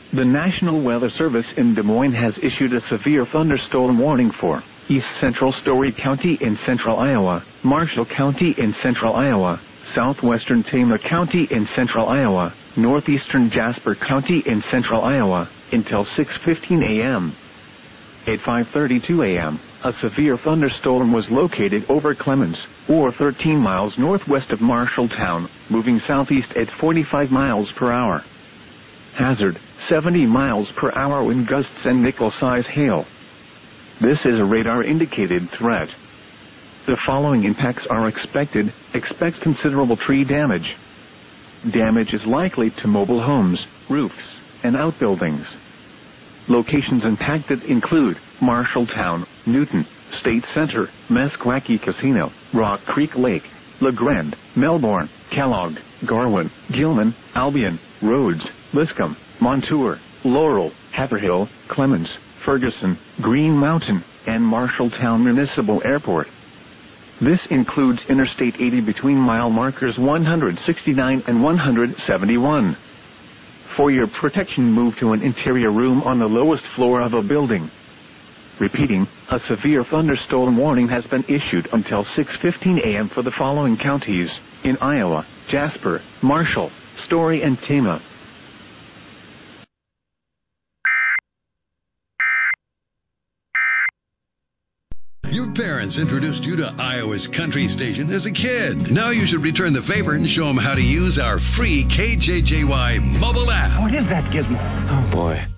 The National Weather Service in Des Moines has issued a severe thunderstorm warning for East Central Story County in central Iowa, Marshall County in central Iowa, southwestern Tama County in central Iowa, northeastern Jasper County in central Iowa, until 6:15 a.m. At 5:32 a.m., a severe thunderstorm was located over Clemens, or 13 miles northwest of Marshalltown, moving southeast at 45 miles per hour. Hazard, 70 miles per hour wind gusts and nickel-size hail. This is a radar-indicated threat. The following impacts are expected. Expect considerable tree damage. Damage is likely to mobile homes, roofs, and outbuildings. Locations impacted include Marshalltown, Newton, State Center, Meskwaki Casino, Rock Creek Lake, LeGrand, Melbourne, Kellogg, Garwin, Gilman, Albion, Rhodes, Liscombe, Montour, Laurel, Haverhill, Clemens, Ferguson, Green Mountain, and Marshalltown Municipal Airport. This includes Interstate 80 between mile markers 169 and 171. For your protection, move to an interior room on the lowest floor of a building. Repeating, a severe thunderstorm warning has been issued until 6:15 a.m. for the following counties in Iowa: Jasper, Marshall, Story, and Tama. Your parents introduced you to Iowa's country station as a kid. Now you should return the favor and show them how to use our free KJJY mobile app. What is that, Gizmo? Oh, boy.